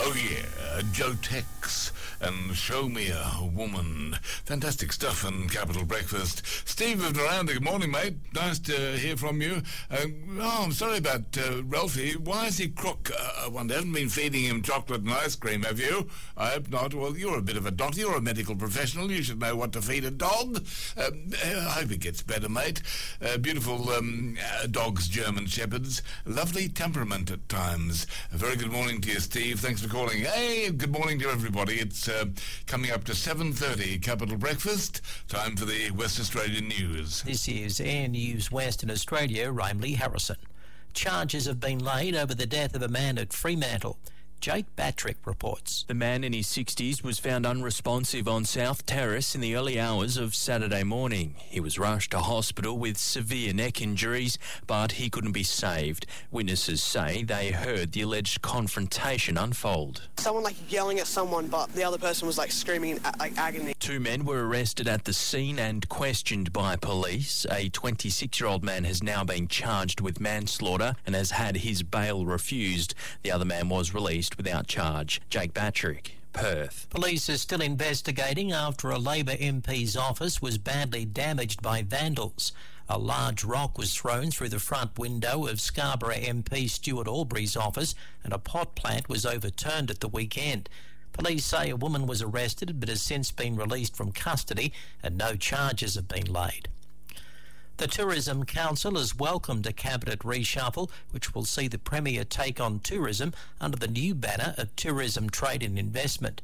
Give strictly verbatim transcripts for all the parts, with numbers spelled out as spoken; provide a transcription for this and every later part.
Oh yeah, Joe Tex and Show Me a Woman. Fantastic stuff on Capital Breakfast. Steve of Miranda, good morning, mate. Nice to hear from you. Uh, oh, I'm sorry about uh, Ralphie. Why is he crook? Uh, I wonder, haven't been feeding him chocolate and ice cream, have you? I hope not. Well, you're a bit of a doctor. You're a medical professional. You should know what to feed a dog. Um, I hope it gets better, mate. Uh, beautiful um, uh, dogs, German Shepherds. Lovely temperament at times. A very good morning to you, Steve. Thanks for calling. Hey, good morning to everybody. It's uh, coming up to seven thirty, Capital Breakfast. Time for the West Australian News. This is Air News Western Australia, Raimley Harrison. Charges have been laid over the death of a man at Fremantle. Jake Batrick reports. The man in his sixties was found unresponsive on South Terrace in the early hours of Saturday morning. He was rushed to hospital with severe neck injuries, but he couldn't be saved. Witnesses say they heard the alleged confrontation unfold. Someone like yelling at someone, but the other person was like screaming in like agony. Two men were arrested at the scene and questioned by police. A twenty-six-year-old man has now been charged with manslaughter and has had his bail refused. The other man was released without charge. Jake Batrick, Perth. Police are still investigating after a Labor M P's office was badly damaged by vandals. A large rock was thrown through the front window of Scarborough M P Stuart Albury's office, and a pot plant was overturned at the weekend. Police say a woman was arrested but has since been released from custody and no charges have been laid. The Tourism Council has welcomed a cabinet reshuffle which will see the Premier take on tourism under the new banner of Tourism Trade and Investment.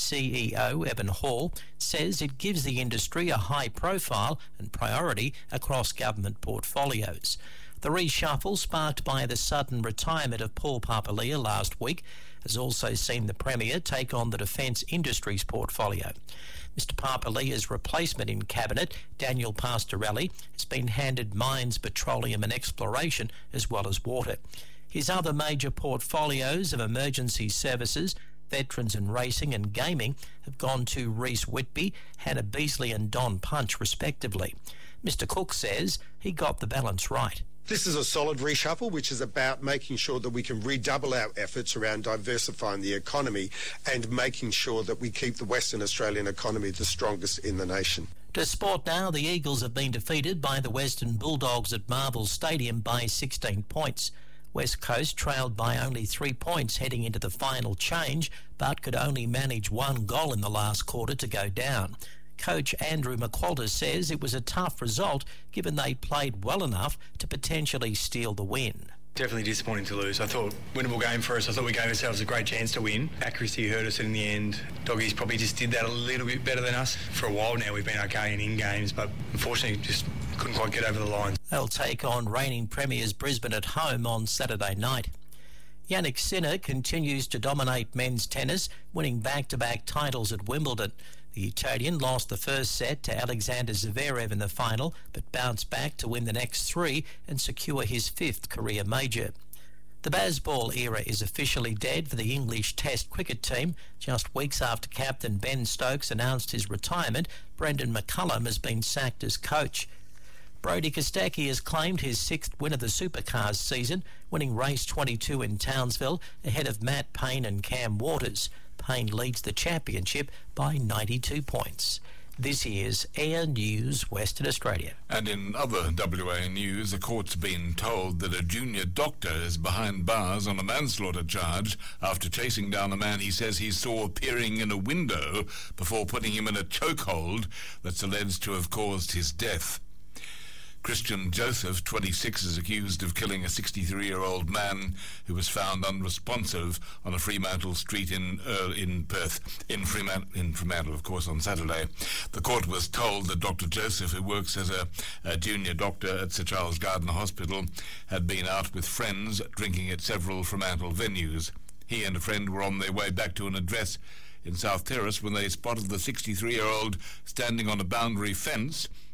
C E O Evan Hall says it gives the industry a high profile and priority across government portfolios. The reshuffle, sparked by the sudden retirement of Paul Papalia last week, has also seen the Premier take on the defence industries portfolio. Mister Papalia's replacement in Cabinet, Daniel Pastorelli, has been handed mines, petroleum and exploration as well as water. His other major portfolios of emergency services, veterans and racing and gaming have gone to Reece Whitby, Hannah Beasley and Don Punch respectively. Mister Cook says he got the balance right. This is a solid reshuffle which is about making sure that we can redouble our efforts around diversifying the economy and making sure that we keep the Western Australian economy the strongest in the nation. To sport now, the Eagles have been defeated by the Western Bulldogs at Marvel Stadium by sixteen points. West Coast trailed by only three points heading into the final change, but could only manage one goal in the last quarter to go down. Coach Andrew McQualter says it was a tough result given they played well enough to potentially steal the win. Definitely disappointing to lose. I thought winnable game for us. I thought we gave ourselves a great chance to win. Accuracy hurt us in the end. Doggies probably just did that a little bit better than us. For a while now we've been okay in in-games, but unfortunately just couldn't quite get over the line. They'll take on reigning premiers Brisbane at home on Saturday night. Yannick Sinner continues to dominate men's tennis, winning back-to-back titles at Wimbledon. The Italian lost the first set to Alexander Zverev in the final, but bounced back to win the next three and secure his fifth career major. The Bazball era is officially dead for the English Test cricket team. Just weeks after captain Ben Stokes announced his retirement, Brendan McCullum has been sacked as coach. Brodie Kostecki has claimed his sixth win of the Supercars season, winning race twenty-two in Townsville ahead of Matt Payne and Cam Waters. Payne leads the championship by ninety-two points. This is Air News Western Australia. And in other W A news, the court's been told that a junior doctor is behind bars on a manslaughter charge after chasing down a man he says he saw peering in a window before putting him in a chokehold that's alleged to have caused his death. Christian Joseph, twenty-six, is accused of killing a sixty-three-year-old man who was found unresponsive on a Fremantle street in uh, in Perth, in Fremantle, in Fremantle, of course, on Saturday. The court was told that Doctor Joseph, who works as a, a junior doctor at Sir Charles Gardner Hospital, had been out with friends drinking at several Fremantle venues. He and a friend were on their way back to an address in South Terrace when they spotted the sixty-three-year-old standing on a boundary fence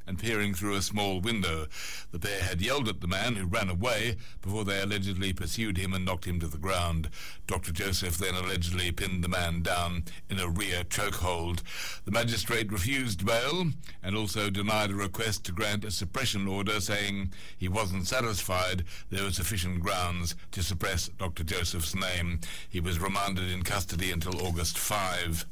and peering through a small window. The pair had yelled at the man, who ran away, before they allegedly pursued him and knocked him to the ground. Doctor Joseph then allegedly pinned the man down in a rear chokehold. The magistrate refused bail and also denied a request to grant a suppression order, saying he wasn't satisfied there were sufficient grounds to suppress Doctor Joseph's name. He was remanded in custody until August fifth.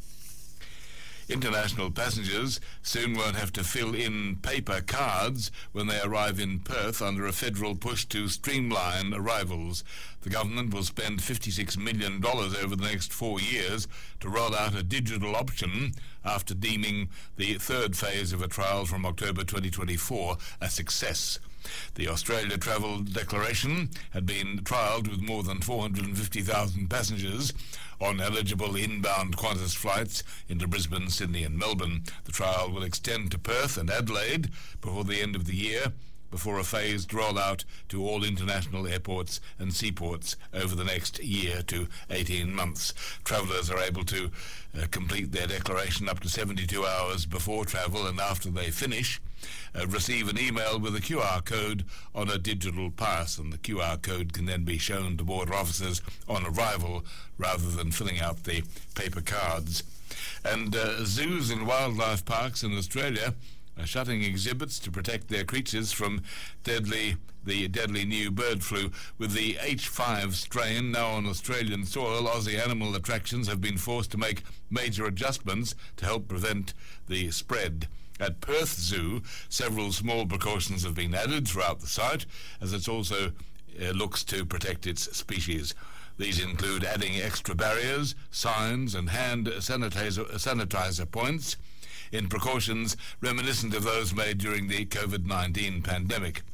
International passengers soon won't have to fill in paper cards when they arrive in Perth under a federal push to streamline arrivals. The government will spend fifty-six million dollars over the next four years to roll out a digital option after deeming the third phase of a trial from October twenty twenty-four a success. The Australia Travel Declaration had been trialled with more than four hundred fifty thousand passengers on eligible inbound Qantas flights into Brisbane, Sydney and Melbourne. The trial will extend to Perth and Adelaide before the end of the year, before a phased rollout to all international airports and seaports over the next year to eighteen months. Travellers are able to uh, complete their declaration up to seventy-two hours before travel, and after they finish, uh, receive an email with a Q R code on a digital pass, and the Q R code can then be shown to border officers on arrival rather than filling out the paper cards. And uh, zoos and wildlife parks in Australia are shutting exhibits to protect their creatures from deadly the deadly new bird flu. With the H five strain now on Australian soil, Aussie animal attractions have been forced to make major adjustments to help prevent the spread. At Perth Zoo, several small precautions have been added throughout the site, as it also uh, looks to protect its species. These include adding extra barriers, signs and hand sanitizer, sanitizer points, in precautions reminiscent of those made during the COVID nineteen pandemic.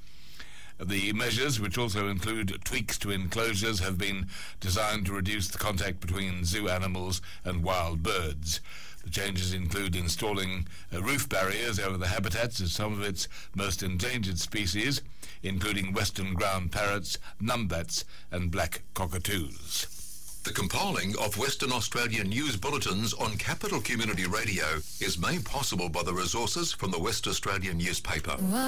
The measures, which also include tweaks to enclosures, have been designed to reduce the contact between zoo animals and wild birds. The changes include installing uh, roof barriers over the habitats of some of its most endangered species, including western ground parrots, numbats and black cockatoos. The compiling of Western Australian news bulletins on Capital Community Radio is made possible by the resources from the West Australian newspaper.